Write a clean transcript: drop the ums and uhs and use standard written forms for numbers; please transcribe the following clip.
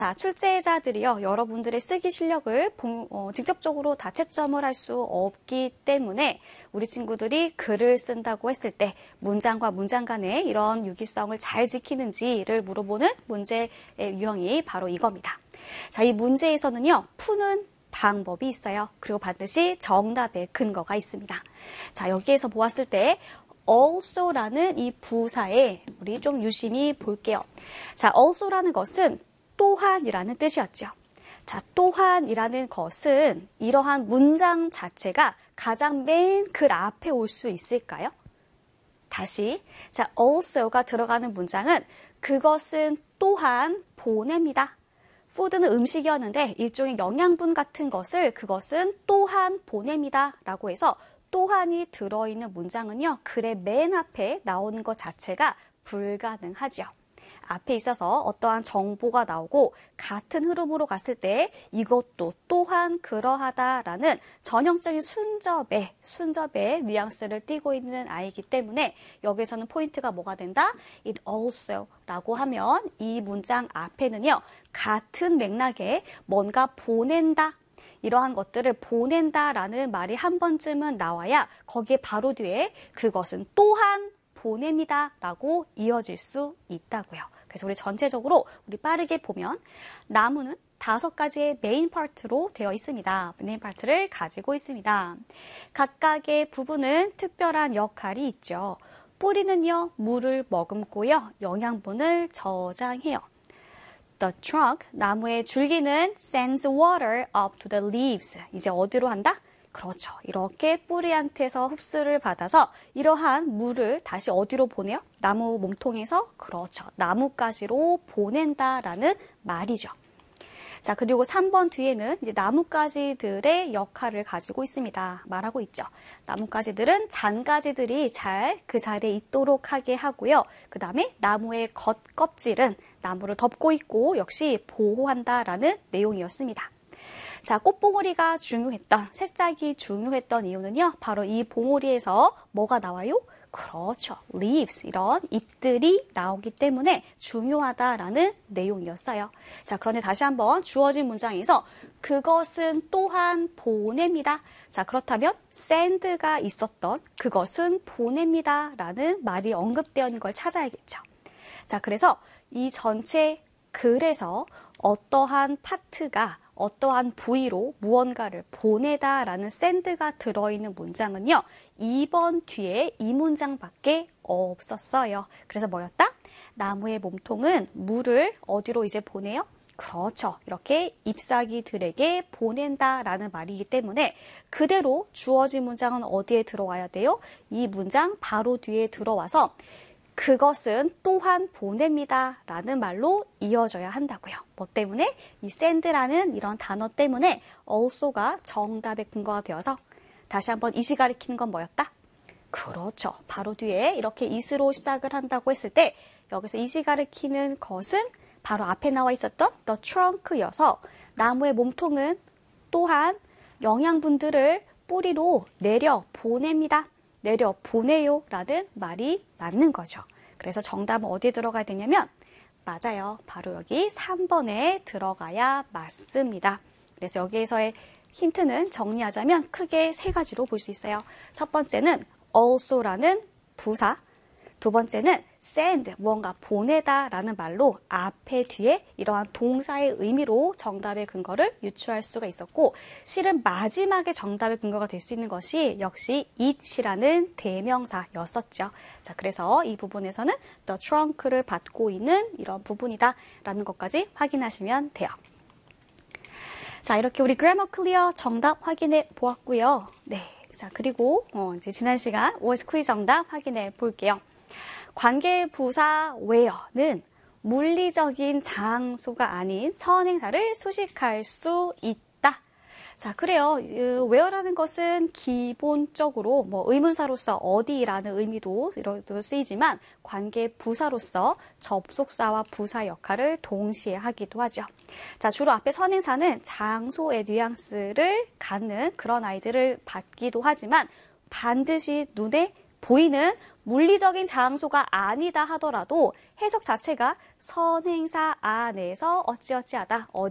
자, 출제자들이요, 여러분들의 쓰기 실력을 직접적으로 다 채점을 할 수 없기 때문에 우리 친구들이 글을 쓴다고 했을 때 문장과 문장 간의 이런 유기성을 잘 지키는지를 물어보는 문제의 유형이 바로 이겁니다. 자, 이 문제에서는요, 푸는 방법이 있어요. 그리고 반드시 정답의 근거가 있습니다. 자, 여기에서 보았을 때 also라는 이 부사에 우리 좀 유심히 볼게요. 자, also라는 것은 또한이라는 뜻이었죠. 자, 또한이라는 것은 이러한 문장 자체가 가장 맨 글 앞에 올 수 있을까요? 다시, 자, also가 들어가는 문장은 그것은 또한 보냅니다. food는 음식이었는데 일종의 영양분 같은 것을 그것은 또한 보냅니다 라고 해서 또한이 들어있는 문장은요, 글의 맨 앞에 나오는 것 자체가 불가능하죠. 앞에 있어서 어떠한 정보가 나오고 같은 흐름으로 갔을 때 이것도 또한 그러하다라는 전형적인 순접의 뉘앙스를 띠고 있는 아이이기 때문에 여기서는 포인트가 뭐가 된다? It also라고 하면 이 문장 앞에는요, 같은 맥락에 뭔가 보낸다. 이러한 것들을 보낸다라는 말이 한 번쯤은 나와야 거기에 바로 뒤에 그것은 또한 보냅니다 라고 이어질 수 있다고요. 그래서 우리 전체적으로 우리 빠르게 보면 나무는 5가지의 메인 파트로 되어 있습니다. 메인 파트를 가지고 있습니다. 각각의 부분은 특별한 역할이 있죠. 뿌리는요, 물을 머금고요, 영양분을 저장해요. The trunk, 나무의 줄기는 sends water up to the leaves. 이제 어디로 한다? 그렇죠. 이렇게 뿌리한테서 흡수를 받아서 이러한 물을 다시 어디로 보내요? 나무 몸통에서, 그렇죠, 나뭇가지로 보낸다라는 말이죠. 자, 그리고 3번 뒤에는 이제 나뭇가지들의 역할을 가지고 있습니다. 말하고 있죠. 나뭇가지들은 잔가지들이 잘 그 자리에 있도록 하게 하고요. 그 다음에 나무의 겉껍질은 나무를 덮고 있고 역시 보호한다라는 내용이었습니다. 자, 꽃봉오리가 중요했던, 새싹이 중요했던 이유는요, 바로 이 봉오리에서 뭐가 나와요? 그렇죠. leaves, 이런 잎들이 나오기 때문에 중요하다라는 내용이었어요. 자, 그런데 다시 한번 주어진 문장에서 그것은 또한 보냅니다. 자, 그렇다면 send가 있었던 그것은 보냅니다 라는 말이 언급되어 있는 걸 찾아야겠죠. 자, 그래서 이 전체 글에서 어떠한 파트가 어떠한 부위로 무언가를 보내다라는 send가 들어있는 문장은요, 2번 뒤에 이 문장밖에 없었어요. 그래서 뭐였다? 나무의 몸통은 물을 어디로 이제 보내요? 그렇죠. 이렇게 잎사귀들에게 보낸다라는 말이기 때문에 그대로 주어진 문장은 어디에 들어와야 돼요? 이 문장 바로 뒤에 들어와서 그것은 또한 보냅니다 라는 말로 이어져야 한다고요. 뭐 때문에? 이 send라는 이런 단어 때문에 also가 정답의 근거가 되어서 다시 한번 it이 가리키는 건 뭐였다? 그렇죠. 바로 뒤에 이렇게 it으로 시작을 한다고 했을 때 여기서 it이 가리키는 것은 바로 앞에 나와 있었던 the trunk여서 나무의 몸통은 또한 영양분들을 뿌리로 내려 보냅니다. 내려 보내요 라는 말이 맞는 거죠. 그래서 정답은 어디에 들어가야 되냐면 맞아요. 바로 여기 3번에 들어가야 맞습니다. 그래서 여기에서의 힌트는 정리하자면 크게 3가지로 볼 수 있어요. 첫 번째는 also라는 부사, 두 번째는 send, 무언가 보내다 라는 말로 앞에 뒤에 이러한 동사의 의미로 정답의 근거를 유추할 수가 있었고, 실은 마지막에 정답의 근거가 될 수 있는 것이 역시 it이라는 대명사였었죠. 자, 그래서 이 부분에서는 the trunk를 받고 있는 이런 부분이다 라는 것까지 확인하시면 돼요. 자, 이렇게 우리 grammar clear 정답 확인해 보았고요. 네. 자, 그리고 이제 지난 시간 OS 퀴즈 정답 확인해 볼게요. 관계부사 where는 물리적인 장소가 아닌 선행사를 수식할 수 있다. 자, 그래요. where라는 것은 기본적으로 뭐 의문사로서 어디라는 의미도 쓰이지만 관계부사로서 접속사와 부사 역할을 동시에 하기도 하죠. 자, 주로 앞에 선행사는 장소의 뉘앙스를 갖는 그런 아이들을 받기도 하지만 반드시 눈에 보이는 물리적인 장소가 아니다 하더라도 해석 자체가 선행사 안에서 어찌어찌하다,